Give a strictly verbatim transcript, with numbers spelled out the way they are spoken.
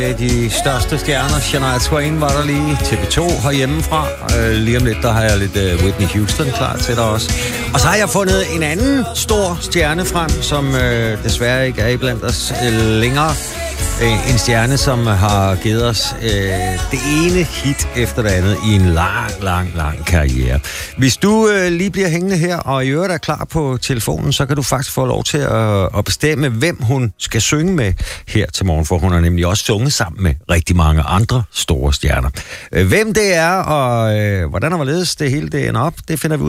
De største stjerner, Shania Twain, var der lige. T V to herhjemmefra. Øh, lige om lidt, der har jeg lidt uh, Whitney Houston klar til dig også. Og så har jeg fundet en anden stor stjerne frem, som øh, desværre ikke er iblandt os øh, længere. Øh, en stjerne, som har givet os øh, det ene hit efter det andet i en lang, lang, lang karriere. Hvis du øh, lige bliver hængende her, og i øvrigt er klar på telefonen, så kan du faktisk få lov til at, at bestemme, hvem hun skal synge med her til morgen, for hun har nemlig også sunget sammen med rigtig mange andre store stjerner. Hvem det er, og øh, hvordan og hvorledes det hele det ender op, det finder vi ud